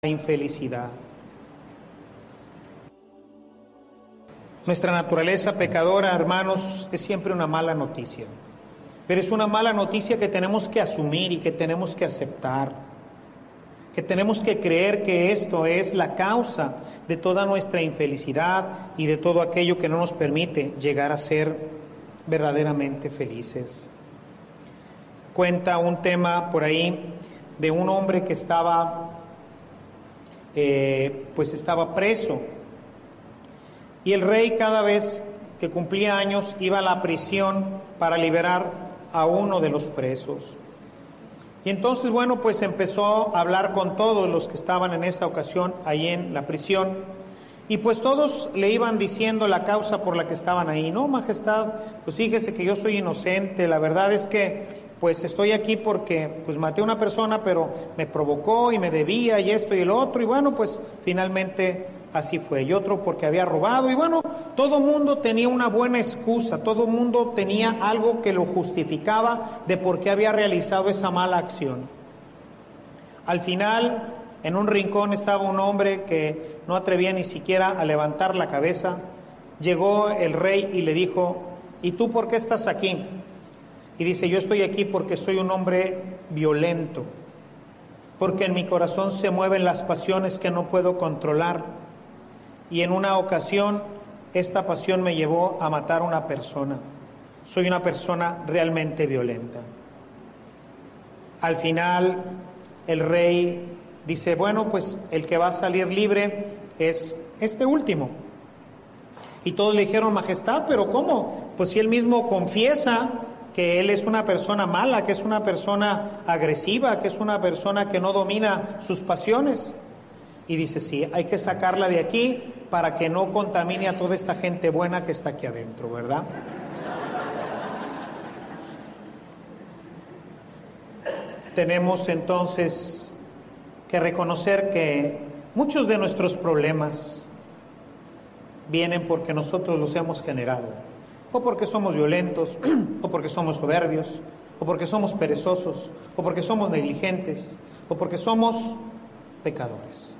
infelicidad. Nuestra naturaleza pecadora, hermanos, es siempre una mala noticia, pero es una mala noticia que tenemos que asumir y que tenemos que aceptar, que tenemos que creer que esto es la causa de toda nuestra infelicidad y de todo aquello que no nos permite llegar a ser verdaderamente felices. Cuenta un tema por ahí de un hombre que estaba preso, y el rey cada vez que cumplía años iba a la prisión para liberar a uno de los presos. Y entonces, pues empezó a hablar con todos los que estaban en esa ocasión ahí en la prisión, y pues todos le iban diciendo la causa por la que estaban ahí. No, majestad, pues fíjese que yo soy inocente, la verdad es que pues estoy aquí porque pues maté a una persona, pero me provocó y me debía y esto y el otro, y pues finalmente así fue. Y otro porque había robado, y todo mundo tenía una buena excusa, todo mundo tenía algo que lo justificaba de por qué había realizado esa mala acción. Al final, en un rincón estaba un hombre que no atrevía ni siquiera a levantar la cabeza. Llegó el rey y le dijo: ¿y tú por qué estás aquí? Y dice: yo estoy aquí porque soy un hombre violento, porque en mi corazón se mueven las pasiones que no puedo controlar, y en una ocasión esta pasión me llevó a matar a una persona. Soy una persona realmente violenta. Al final el rey dice: pues el que va a salir libre es este último. Y todos le dijeron: majestad, ¿pero cómo? Pues si él mismo confiesa que él es una persona mala, que es una persona agresiva, que es una persona que no domina sus pasiones. Y dice: sí, hay que sacarla de aquí para que no contamine a toda esta gente buena que está aquí adentro, ¿verdad? Tenemos entonces que reconocer que muchos de nuestros problemas vienen porque nosotros los hemos generado, o porque somos violentos, o porque somos soberbios, o porque somos perezosos, o porque somos negligentes, o porque somos pecadores.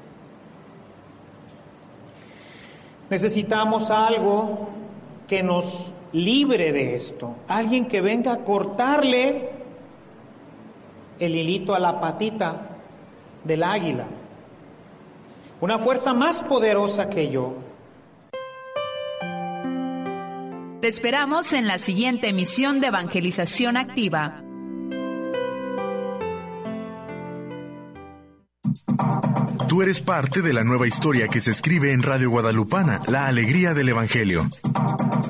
Necesitamos algo que nos libre de esto, alguien que venga a cortarle el hilito a la patita del águila, una fuerza más poderosa que yo. Te esperamos en la siguiente emisión de Evangelización Activa. Tú eres parte de la nueva historia que se escribe en Radio Guadalupana, la alegría del Evangelio.